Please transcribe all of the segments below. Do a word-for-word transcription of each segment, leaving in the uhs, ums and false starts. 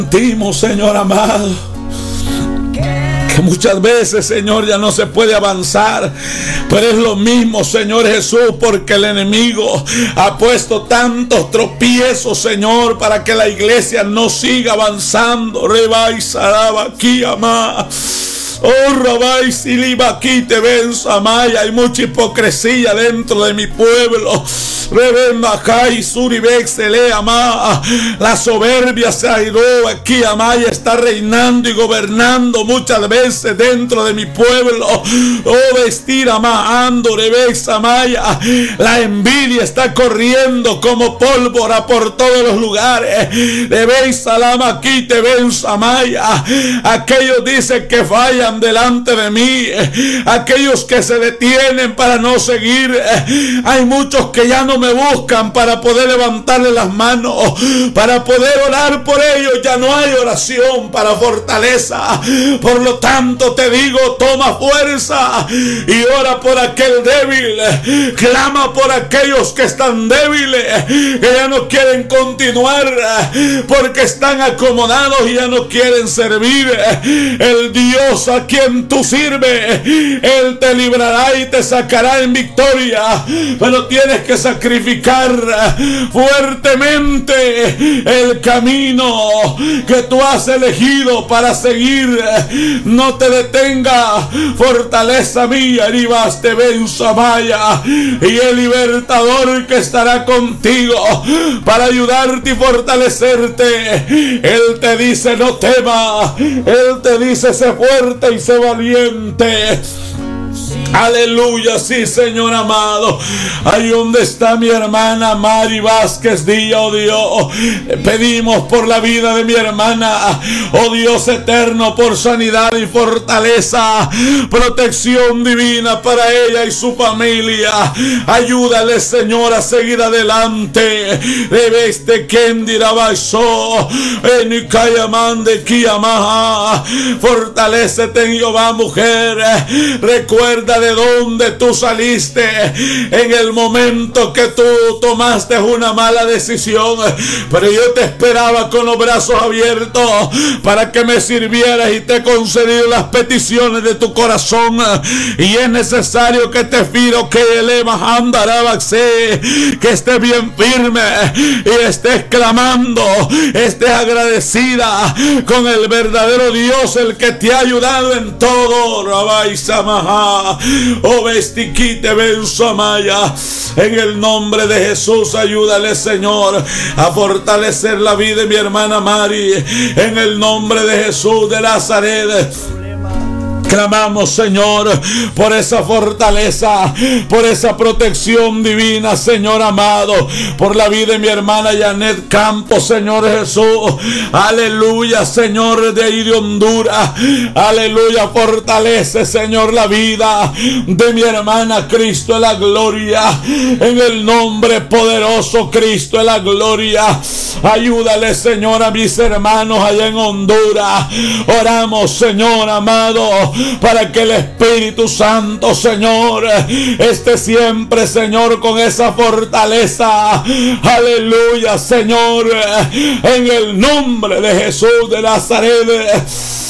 Sentimos, Señor amado, que muchas veces, Señor, ya no se puede avanzar, pero es lo mismo, Señor Jesús, porque el enemigo ha puesto tantos tropiezos, Señor, para que la iglesia no siga avanzando. Rebai saraba aquí, amá. Oh, Rabai, Siliba, aquí te ven, Samaya. Hay mucha hipocresía dentro de mi pueblo. Rebemacay, Suribex, Sele, Amá. La soberbia se airó aquí, Amaya, está reinando y gobernando muchas veces dentro de mi pueblo. Oh, vestir, Amá, Ando, Rebex, Amaya. La envidia está corriendo como pólvora por todos los lugares. Rebex, Salama, aquí te ven, Samaya. Aquellos dicen que fallan delante de mí, aquellos que se detienen para no seguir. Hay muchos que ya no me buscan para poder levantarle las manos, para poder orar por ellos. Ya no hay oración para fortaleza. Por lo tanto te digo, toma fuerza y ora por aquel débil. Clama por aquellos que están débiles, que ya no quieren continuar porque están acomodados y ya no quieren servir. El Dios a quien tú sirves, Él te librará y te sacará en victoria, pero tienes que sacrificar fuertemente el camino que tú has elegido para seguir. No te detenga, fortaleza mía, Ribas te ven, Samaya, y el libertador que estará contigo para ayudarte y fortalecerte. Él te dice no tema, Él te dice sé fuerte y sé valiente. Aleluya, sí, Señor amado. Ahí donde está mi hermana Mari Vázquez Díaz, oh Dios, pedimos por la vida de mi hermana, oh Dios eterno, por sanidad y fortaleza, protección divina para ella y su familia. Ayúdale, Señor, a seguir adelante. Reveste Kendira Baixó, Enikayamande Kiyamaha. Fortalécete en Jehová, mujer. Recuerda de dónde tú saliste en el momento que tú tomaste una mala decisión, pero yo te esperaba con los brazos abiertos para que me sirvieras y te he concedido las peticiones de tu corazón. Y es necesario que te pido que elevas andarabaxe, que estés bien firme y estés clamando, estés agradecida con el verdadero Dios, el que te ha ayudado en todo. Rabai Samaha, oh Vestiquite Ben Samaya. En el nombre de Jesús, ayúdale, Señor, a fortalecer la vida de mi hermana Mari. En el nombre de Jesús de Nazaret, clamamos, Señor, por esa fortaleza, por esa protección divina, Señor amado, por la vida de mi hermana Janet Campos, Señor Jesús. Aleluya, Señor, de ahí de Honduras. Aleluya, fortalece, Señor, la vida de mi hermana. Cristo es la gloria. En el nombre poderoso, Cristo es la gloria. Ayúdale, Señor, a mis hermanos allá en Honduras. Oramos, Señor amado, para que el Espíritu Santo, Señor, esté siempre, Señor, con esa fortaleza. Aleluya, Señor, en el nombre de Jesús de Nazaret.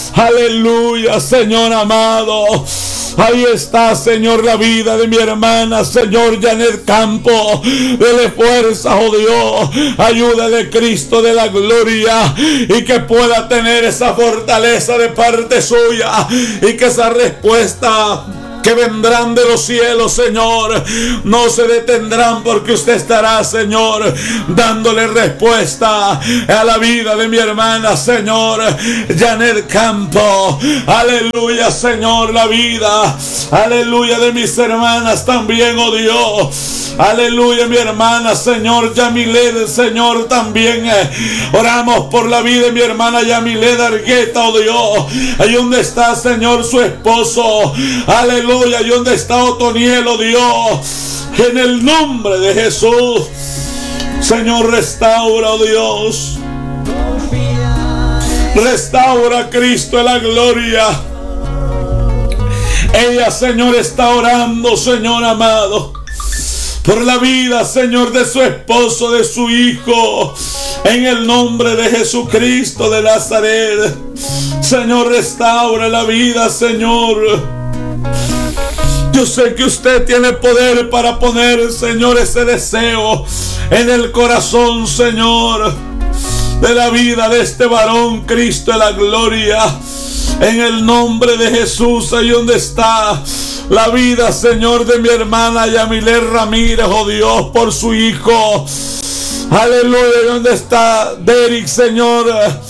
Aleluya, Señor amado. Ahí está, Señor, la vida de mi hermana, Señor, Janet Campo. Dele fuerza, oh Dios. Ayúdale, Cristo de la gloria, y que pueda tener esa fortaleza de parte suya, y que esa respuesta que vendrán de los cielos, Señor, no se detendrán, porque usted estará, Señor, dándole respuesta a la vida de mi hermana, Señor, Janet Campo. Aleluya, Señor, la vida, aleluya, de mis hermanas también, oh Dios. Aleluya, mi hermana, Señor, Yamilet, Señor, también eh, oramos por la vida de mi hermana Yamilet Argueta, oh Dios. Ahí donde está, Señor, su esposo. Aleluya, ahí donde está Otoniel, oh Dios. En el nombre de Jesús, Señor, restaura, oh Dios. Restaura, Cristo en la gloria. Ella, Señor, está orando, Señor amado. por la vida, Señor, de su esposo, de su hijo, en el nombre de Jesucristo de Nazaret. Señor, restaura la vida, Señor. Yo sé que usted tiene poder para poner, Señor, ese deseo en el corazón, Señor, de la vida de este varón, Cristo de la gloria. En el nombre de Jesús, ahí donde está la vida, Señor, de mi hermana Yamilet Ramírez, oh Dios, por su hijo. Aleluya, donde está Derek, Señor.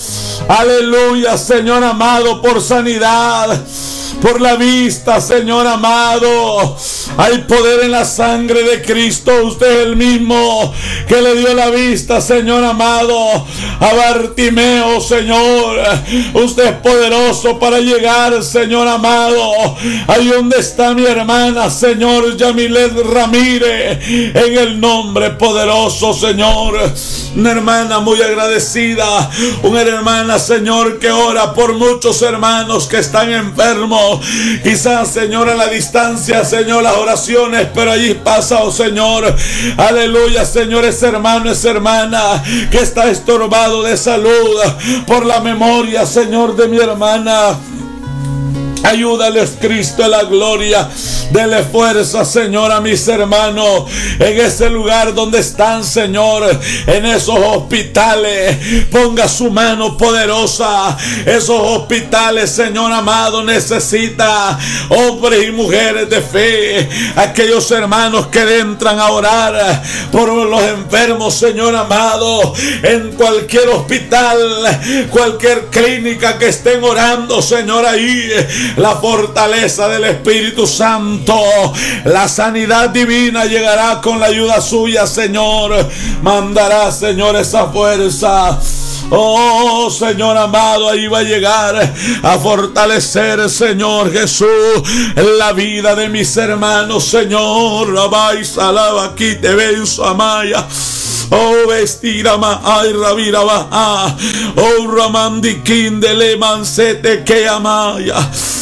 Aleluya, Señor amado, por sanidad, por la vista, Señor amado. Hay poder en la sangre de Cristo. Usted es el mismo que le dio la vista, Señor amado, a Bartimeo, Señor. Usted es poderoso para llegar, Señor amado, ahí donde está mi hermana, Señor Yamilet Ramírez, en el nombre poderoso, Señor. Una hermana muy agradecida, una hermana, Señor, que ora por muchos hermanos que están enfermos. Quizás, Señor, a la distancia, Señor, las oraciones, pero allí pasa, oh Señor. Aleluya, Señor, ese hermano, esa hermana que está estorbado de salud, por la memoria, Señor, de mi hermana. Ayúdales, Cristo de la gloria. Dele fuerza, Señor, a mis hermanos en ese lugar donde están, Señor, en esos hospitales. Ponga su mano poderosa. Esos hospitales, Señor amado, necesita hombres y mujeres de fe. Aquellos hermanos que entran a orar por los enfermos, Señor amado, en cualquier hospital, cualquier clínica que estén orando, Señor, ahí la fortaleza del Espíritu Santo, la sanidad divina llegará con la ayuda suya, Señor. Mandará, Señor, esa fuerza. Oh, Señor amado, ahí va a llegar a fortalecer, Señor Jesús, la vida de mis hermanos, Señor. Rabay, salaba, aquí te benzo, amaya. Oh, vestida ma ay rabira ba. Oh, ramandiquín de le mansete que amaya.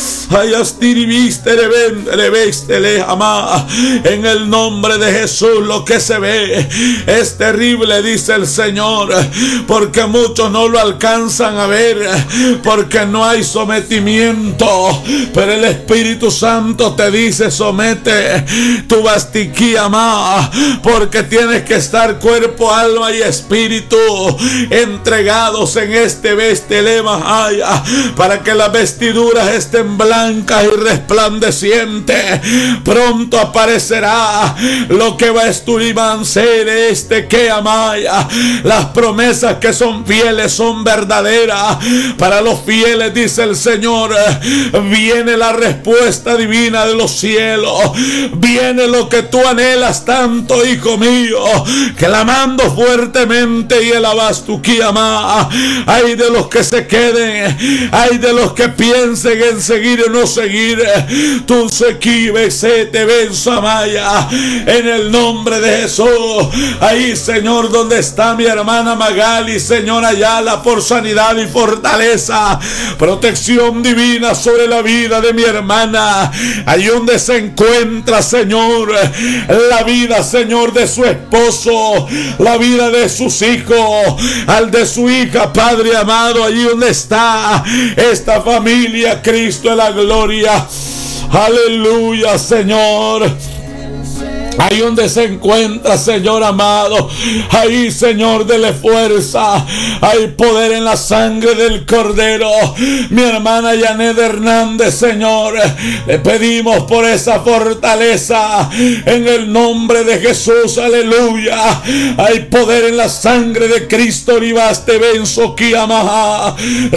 En el nombre de Jesús, lo que se ve es terrible, dice el Señor, porque muchos no lo alcanzan a ver, porque no hay sometimiento. Pero el Espíritu Santo te dice: somete tu bastiquía más, porque tienes que estar cuerpo, alma y espíritu entregados en este vestelema, para que las vestiduras estén blancas y resplandeciente. Pronto aparecerá lo que va a esturimancer este que amaya. Las promesas que son fieles son verdaderas. Para los fieles, dice el Señor, viene la respuesta divina de los cielos. Viene lo que tú anhelas tanto, hijo mío, clamando fuertemente y el abastuquíama. Hay de los que se queden, hay de los que piensen en seguir o no seguir. Tú se se te benza maya, en el nombre de Jesús. Ahí, Señor, donde está mi hermana Magali, Señor, Ayala, por sanidad y fortaleza, protección divina sobre la vida de mi hermana. Ahí donde se encuentra, Señor, la vida, Señor, de su esposo, la vida de sus hijos, al de su hija, Padre amado, allí donde está esta familia, Cristo de la gloria. Aleluya, Señor. Ahí donde se encuentra, Señor amado, ahí, Señor, dele fuerza. Hay poder en la sangre del Cordero. Mi hermana Yanet Hernández, Señor, le pedimos por esa fortaleza en el nombre de Jesús. Aleluya. Hay poder en la sangre de Cristo. Ribaste benzo kiamaha.